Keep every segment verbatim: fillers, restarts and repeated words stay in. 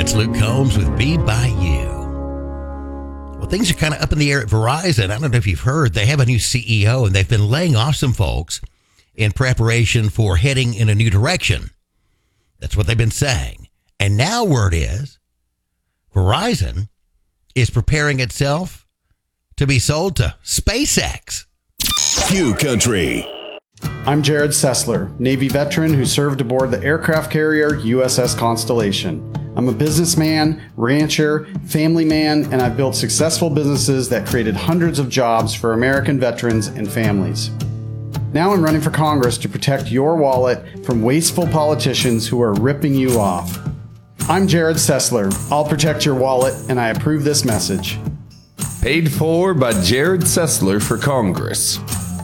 It's Luke Combs with Be By You. Well, things are kind of up in the air at Verizon. I don't know if you've heard, they have a new C E O, and they've been laying off some folks in preparation for heading in a new direction. That's what they've been saying. And now word is, Verizon is preparing itself to be sold to SpaceX. Q Country. I'm Jared Sessler, Navy veteran who served aboard the aircraft carrier U S S Constellation. I'm a businessman, rancher, family man, and I've built successful businesses that created hundreds of jobs for American veterans and families. Now I'm running for Congress to protect your wallet from wasteful politicians who are ripping you off. I'm Jared Sessler. I'll protect your wallet, and I approve this message. Paid for by Jared Sessler for Congress.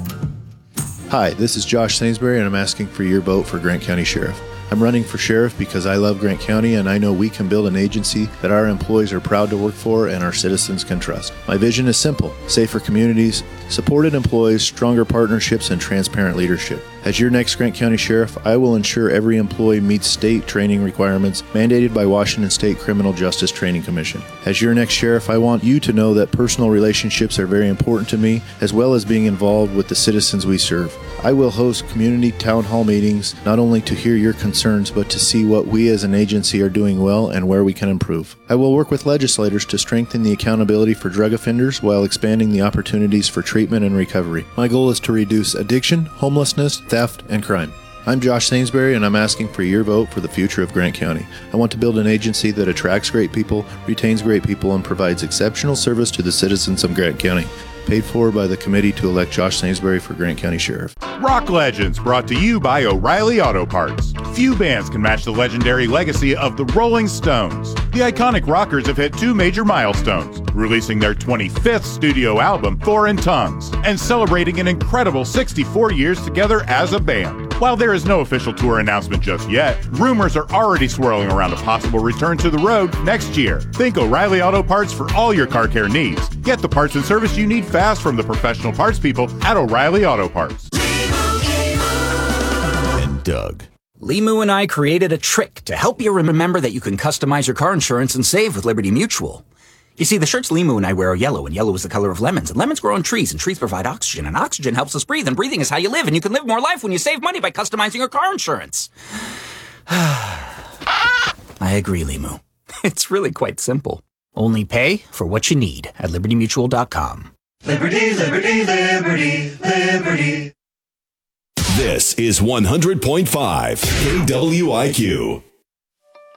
Hi, this is Josh Sainsbury, and I'm asking for your vote for Grant County Sheriff. I'm running for sheriff because I love Grant County, and I know we can build an agency that our employees are proud to work for and our citizens can trust. My vision is simple: safer communities, supported employees, stronger partnerships, and transparent leadership. As your next Grant County Sheriff, I will ensure every employee meets state training requirements mandated by Washington State Criminal Justice Training Commission. As your next Sheriff, I want you to know that personal relationships are very important to me, as well as being involved with the citizens we serve. I will host community town hall meetings, not only to hear your concerns, but to see what we as an agency are doing well and where we can improve. I will work with legislators to strengthen the accountability for drug offenders while expanding the opportunities for treatment and recovery. My goal is to reduce addiction, homelessness, theft, and crime. I'm Josh Sainsbury, and I'm asking for your vote for the future of Grant County. I want to build an agency that attracts great people, retains great people, and provides exceptional service to the citizens of Grant County. Paid for by the committee to elect Josh Sainsbury for Grant County Sheriff. Rock Legends, brought to you by O'Reilly Auto Parts. Few bands can match the legendary legacy of the Rolling Stones. The iconic rockers have hit two major milestones, releasing their twenty-fifth studio album, Foreign Tongues, and celebrating an incredible sixty-four years together as a band. While there is no official tour announcement just yet, rumors are already swirling around a possible return to the road next year. Think O'Reilly Auto Parts for all your car care needs. Get the parts and service you need fast from the professional parts people at O'Reilly Auto Parts. And Doug. Limu and I created a trick to help you remember that you can customize your car insurance and save with Liberty Mutual. You see, the shirts Limu and I wear are yellow, and yellow is the color of lemons, and lemons grow on trees, and trees provide oxygen, and oxygen helps us breathe, and breathing is how you live, and you can live more life when you save money by customizing your car insurance. I agree, Limu. It's really quite simple. Only pay for what you need at liberty mutual dot com. Liberty, liberty, liberty, liberty. This is one hundred point five K W I Q.